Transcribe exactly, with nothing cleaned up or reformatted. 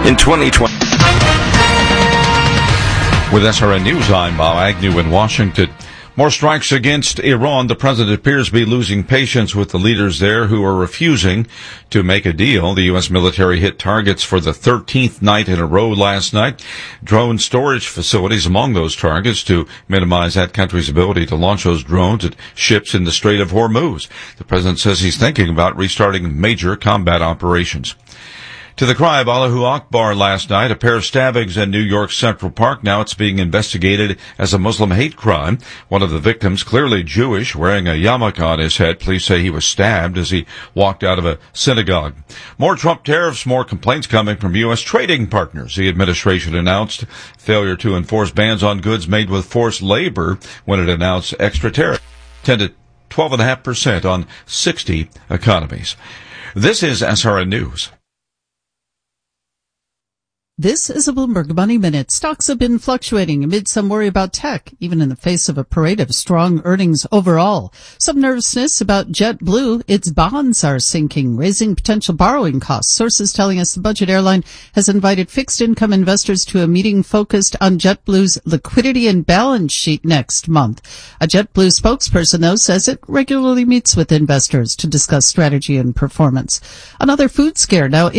in twenty twenty. With S R N News, I'm Bob Agnew in Washington. More strikes against Iran. The president appears to be losing patience with the leaders there who are refusing to make a deal. The U S military hit targets for the thirteenth night in a row last night. Drone storage facilities among those targets to minimize that country's ability to launch those drones at ships in the Strait of Hormuz. The president says he's thinking about restarting major combat operations. To the cry of Allahu Akbar last night, a pair of stabbings in New York's Central Park. Now it's being investigated as a Muslim hate crime. One of the victims, clearly Jewish, wearing a yarmulke on his head. Police say he was stabbed as he walked out of a synagogue. More Trump tariffs, more complaints coming from U S trading partners. The administration announced failure to enforce bans on goods made with forced labor when it announced extra tariffs, ten to twelve point five percent on sixty economies. This is S R N News. This is a Bloomberg Money Minute. Stocks have been fluctuating amid some worry about tech, even in the face of a parade of strong earnings overall. Some nervousness about JetBlue. Its bonds are sinking, raising potential borrowing costs. Sources telling us the budget airline has invited fixed income investors to a meeting focused on JetBlue's liquidity and balance sheet next month. A JetBlue spokesperson, though, says it regularly meets with investors to discuss strategy and performance. Another food scare now